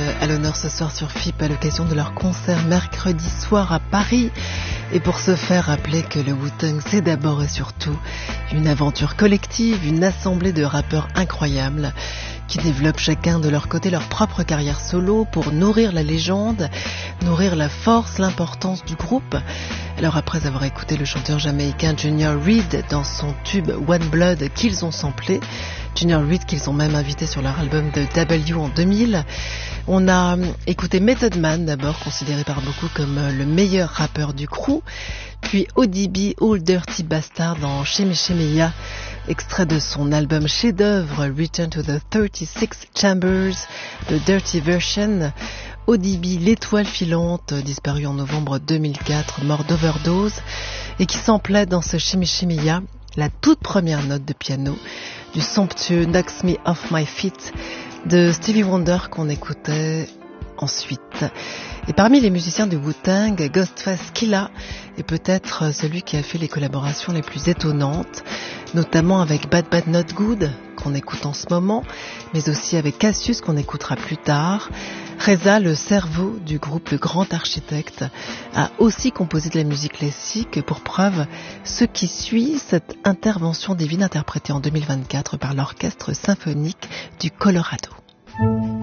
à l'honneur ce soir sur FIP à l'occasion de leur concert mercredi soir à Paris. Et pour se faire rappeler que le Wu-Tang c'est d'abord et surtout une aventure collective, une assemblée de rappeurs incroyables qui développent chacun de leur côté leur propre carrière solo pour nourrir la légende, nourrir la force, l'importance du groupe. Alors après avoir écouté le chanteur jamaïcain Junior Reid dans son tube One Blood qu'ils ont samplé, Junior Reid qu'ils ont même invité sur leur album de W en 2000, on a écouté Method Man d'abord, considéré par beaucoup comme le meilleur rappeur du crew, puis ODB, Old Dirty Bastard dans Shimmy Shimmy Ya, extrait de son album chef-d'œuvre Return to the 36 Chambers, The Dirty Version. ODB, l'étoile filante, disparue en novembre 2004, mort d'overdose, et qui samplait dans ce Shimmy Shimmy Ya la toute première note de piano du somptueux Knocks Me Off My Feet de Stevie Wonder qu'on écoutait ensuite. Et parmi les musiciens du Wu-Tang, Ghostface Killah est peut-être celui qui a fait les collaborations les plus étonnantes, notamment avec Bad Bad Not Good qu'on écoute en ce moment, mais aussi avec Cassius qu'on écoutera plus tard. Reza, le cerveau du groupe Le Grand Architecte, a aussi composé de la musique classique. Pour preuve, ce qui suit, cette intervention divine interprétée en 2024 par l'Orchestre symphonique du Colorado.